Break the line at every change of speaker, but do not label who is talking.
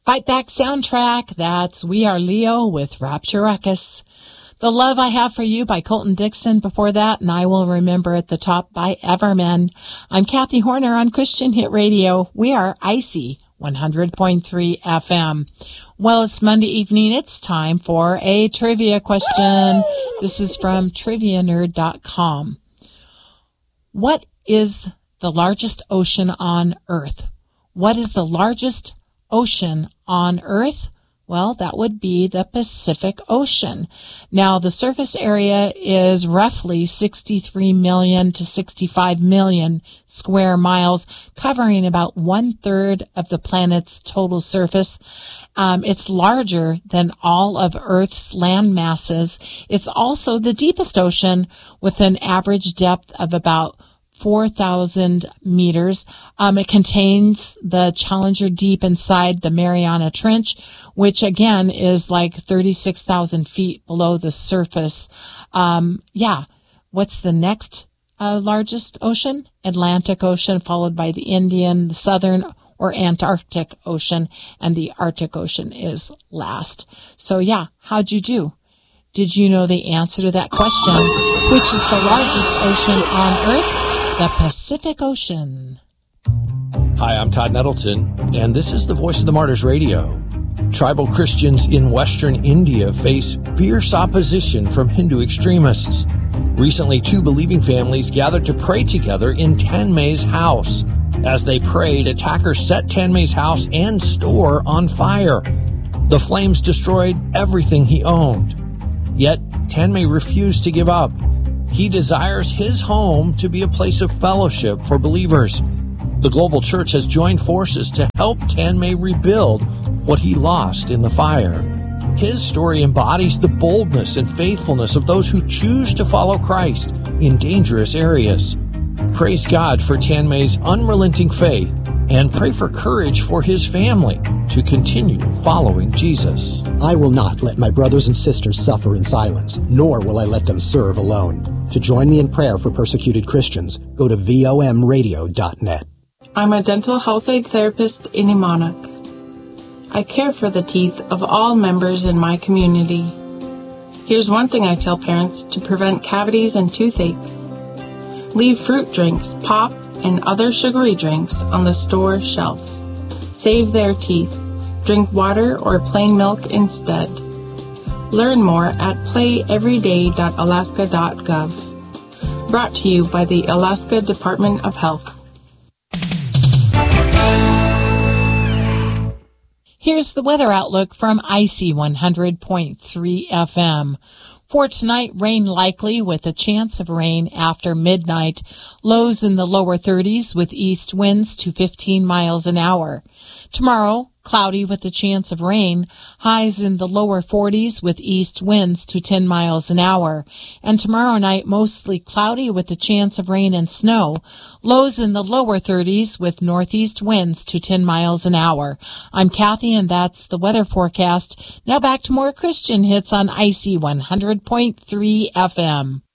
Fight Back soundtrack, that's We Are Leo with Rapture Ruckus. The Love I Have for You by Colton Dixon before that, and I Will Remember at the top by Evermen. I'm Kathy Horner on Christian Hit Radio. We are Icy 100.3 FM. Well, it's Monday evening. It's time for a trivia question. This is from TriviaNerd.com. What is the largest ocean on Earth? What is the largest ocean on Earth? Well, that would be the Pacific Ocean. Now, the surface area is roughly 63 million to 65 million square miles, covering about 1/3 of the planet's total surface. It's larger than all of Earth's land masses. It's also the deepest ocean with an average depth of about 4,000 meters. It contains the Challenger Deep inside the Mariana Trench, which again is like 36,000 feet below the surface. What's the next largest ocean? Atlantic Ocean, followed by the Indian, the Southern or Antarctic Ocean, and the Arctic Ocean is last. So how'd you do? Did you know the answer to that question? Which is the largest ocean on Earth? The Pacific Ocean.
Hi, I'm Todd Nettleton, and this is the Voice of the Martyrs Radio. Tribal Christians in Western India face fierce opposition from Hindu extremists. Recently, 2 believing families gathered to pray together in Tanmay's house. As they prayed, attackers set Tanmay's house and store on fire. The flames destroyed everything he owned. Yet, Tanmay refused to give up. He desires his home to be a place of fellowship for believers. The global church has joined forces to help Tanmay rebuild what he lost in the fire. His story embodies the boldness and faithfulness of those who choose to follow Christ in dangerous areas. Praise God for Tanmay's unrelenting faith and pray for courage for his family to continue following Jesus.
I will not let my brothers and sisters suffer in silence, nor will I let them serve alone. To join me in prayer for persecuted Christians, go to vomradio.net.
I'm a dental health aid therapist in Imanak. I care for the teeth of all members in my community. Here's one thing I tell parents to prevent cavities and toothaches. Leave fruit drinks, pop, and other sugary drinks on the store shelf. Save their teeth. Drink water or plain milk instead. Learn more at playeveryday.alaska.gov. Brought to you by the Alaska Department of Health.
Here's the weather outlook from Icy 100.3 FM. For tonight, rain likely with a chance of rain after midnight. Lows in the lower 30s with east winds to 15 miles an hour. Tomorrow, cloudy with a chance of rain. Highs in the lower 40s with east winds to 10 miles an hour. And tomorrow night, mostly cloudy with a chance of rain and snow. Lows in the lower 30s with northeast winds to 10 miles an hour. I'm Kathy, and that's the weather forecast. Now back to more Christian hits on Icy 100.3 FM.